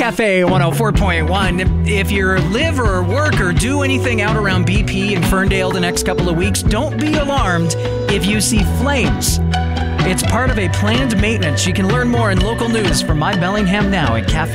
Cafe 104.1. If you live or work or do anything out around BP and Ferndale the next couple of weeks, don't be alarmed if you see flames. It's part of a planned maintenance. You can learn more in local news from My Bellingham Now at Cafe